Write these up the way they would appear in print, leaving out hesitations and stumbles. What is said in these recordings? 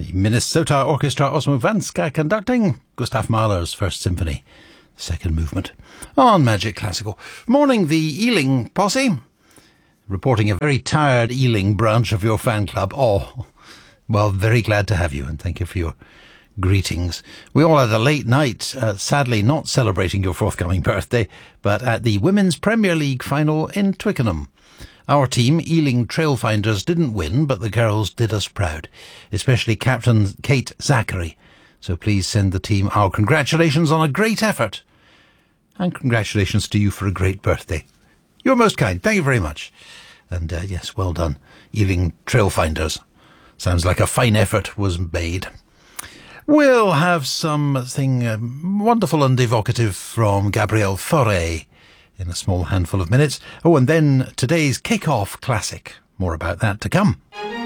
The Minnesota Orchestra Osmowanska conducting Gustav Mahler's First Symphony, second movement, on Magic Classical. Morning, the Ealing posse, reporting a very tired Ealing branch of your fan club. Oh, well, very glad to have you, and thank you for your greetings. We all had a late night, sadly not celebrating your forthcoming birthday, but at the Women's Premier League final in Twickenham. Our team, Ealing Trailfinders, didn't win, but the girls did us proud, especially Captain Kate Zachary. So please send the team our congratulations on a great effort. And congratulations to you for a great birthday. You're most kind. Thank you very much. And yes, well done, Ealing Trailfinders. Sounds like a fine effort was made. We'll have something wonderful and evocative from Gabrielle Fauré in a small handful of minutes. Oh, and then today's kick-off classic. More about that to come.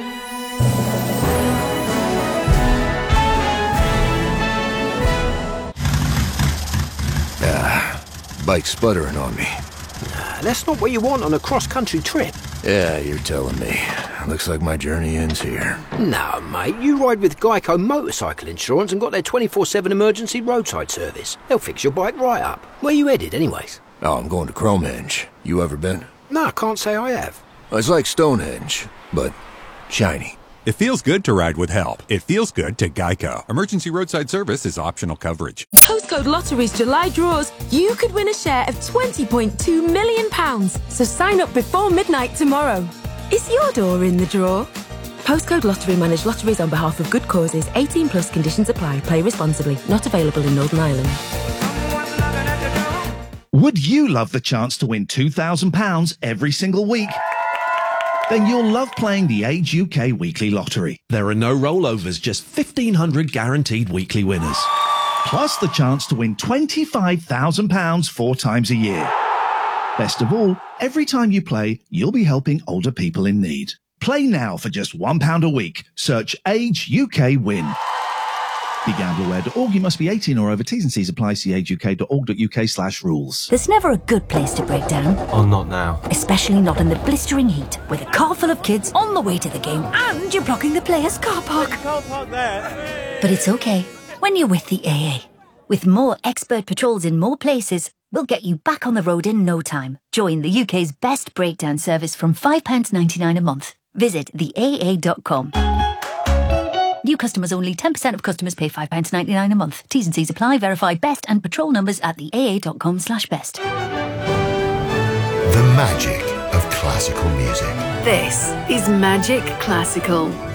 Bike's sputtering on me. That's not what you want on a cross-country trip. Yeah, you're telling me. Looks like my journey ends here. No, mate, you ride with Geico Motorcycle Insurance and got their 24/7 emergency roadside service. They'll fix your bike right up. Where you headed, anyways? Oh, I'm going to Cromhenge. You ever been? No, I can't say I have. It's like Stonehenge, but shiny. It feels good to ride with help. It feels good to Geico. Emergency roadside service is optional coverage. Postcode Lottery's July draws. You could win a share of £20.2 million. So sign up before midnight tomorrow. Is your door in the draw? Postcode Lottery manage lotteries on behalf of good causes. 18 plus conditions apply. Play responsibly. Not available in Northern Ireland. Would you love the chance to win £2,000 every single week? Then you'll love playing the Age UK Weekly Lottery. There are no rollovers, just 1,500 guaranteed weekly winners. Plus the chance to win £25,000 four times a year. Best of all, every time you play, you'll be helping older people in need. Play now for just £1 a week. Search Age UK Win. BeGambleAware.org. You must be 18 or over. T's and C's apply. See ageuk.org.uk/rules. There's never a good place to break down. Oh, not now. Especially not in the blistering heat, with a car full of kids on the way to the game and you're blocking the players' car park. But it's okay when you're with the AA. With more expert patrols in more places, we'll get you back on the road in no time. Join the UK's best breakdown service from £5.99 a month. Visit theaa.com. New customers only. 10% of customers pay £5.99 a month. T's and C's apply. Verify best and patrol numbers at theaa.com/best. The magic of classical music. This is Magic Classical.